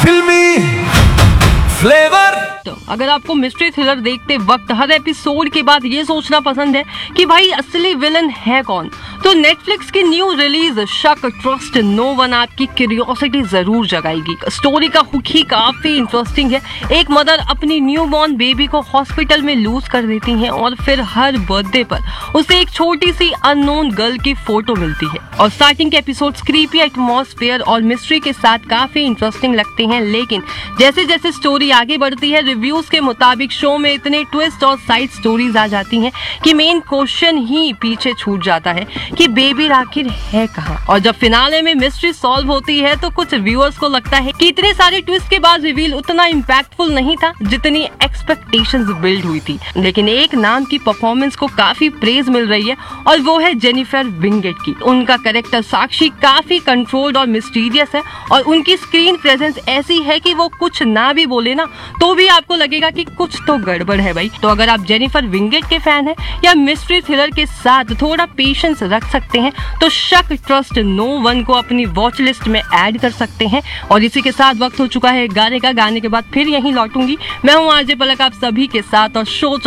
फिल्मी फ्लेवर। अगर आपको मिस्ट्री थ्रिलर देखते वक्त हर एपिसोड के बाद ये सोचना पसंद है कि भाई असली विलन है कौन, तो नेटफ्लिक्स की न्यू रिलीज शक ट्रस्ट नो वन आपकी क्यूरियोसिटी जरूर जगाएगी। स्टोरी का हुक ही काफी इंटरेस्टिंग है। एक मदर अपनी न्यू बॉर्न बेबी को हॉस्पिटल में लूज कर देती हैं और फिर हर बर्थडे पर उसे एक छोटी सी अननोन गर्ल की फोटो मिलती है। और स्टार्टिंग के एपिसोड्स क्रीपी एटमॉस्फेयर और मिस्ट्री के साथ काफी इंटरेस्टिंग लगते हैं, लेकिन जैसे जैसे स्टोरी आगे बढ़ती है रिव्यूज के मुताबिक शो में इतने ट्विस्ट और साइड स्टोरीज आ जाती हैं कि मेन क्वेश्चन ही पीछे छूट जाता है कि बेबी आखिर है कहाँ। और जब फिनाले में मिस्ट्री सॉल्व होती है तो कुछ व्यूअर्स को लगता है कि इतने सारे ट्विस्ट के बाद रिवील उतना इम्पैक्टफुल नहीं था जितनी एक्सपेक्टेशंस बिल्ड हुई थी। लेकिन एक नाम की परफॉर्मेंस को काफी प्रेज मिल रही है और वो है जेनिफर विंगेट की। उनका कैरेक्टर साक्षी काफी कंट्रोल्ड और मिस्टीरियस है और उनकी स्क्रीन प्रेजेंस ऐसी है कि वो कुछ ना भी बोले ना तो भी आपको लगेगा कि कुछ तो गड़बड़ है भाई। तो अगर आप जेनिफर विंगेट के फैन हैं या मिस्ट्री थ्रिलर के साथ थोड़ा पेशेंस रख सकते हैं तो शक ट्रस्ट नो वन को अपनी वॉच लिस्ट में ऐड कर सकते हैं। और इसी के साथ वक्त हो चुका है गाने का। गाने के बाद फिर यहीं लौटूंगी। मैं हूँ आरजे पलक आप सभी के साथ और शो